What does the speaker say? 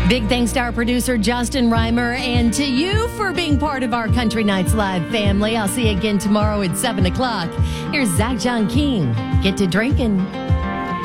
Big thanks to our producer, Justin Reimer, and to you for being part of our Country Nights Live family. I'll see you again tomorrow at 7 o'clock. Here's Zach John King. Get to drinking.